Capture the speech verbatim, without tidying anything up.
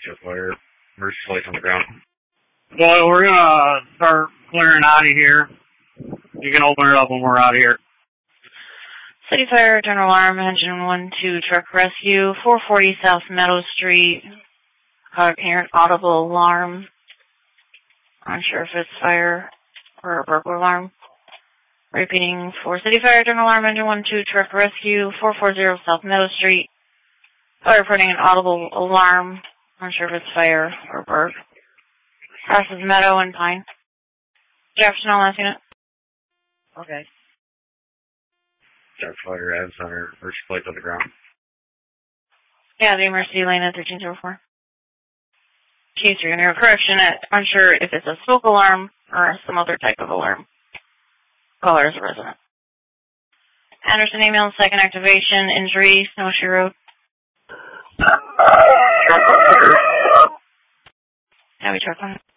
Jet fire. Emergency lights on the ground. Well, we're gonna start clearing out of here. You can open it up when we're out of here. City Fire, general alarm, engine one two, truck rescue, four forty South Meadow Street. Coherent audible alarm. Unsure if it's fire or a burglar alarm. Repeating for City Fire, general alarm, engine one two, truck rescue, four forty South Meadow Street. Fire reporting an audible alarm. Unsure if it's fire or burg. Crosses Meadow and Pine. Jefferson, I'll ask unit. Okay. Jet fire as our emergency lights on the ground. Yeah, the emergency lane at thirteen oh four. Chief, you're going to correction it. Unsure if it's a smoke alarm or some other type of alarm. Caller is a resident. Anderson email, second activation, injury, Snowshoe Road. Heavy truck on.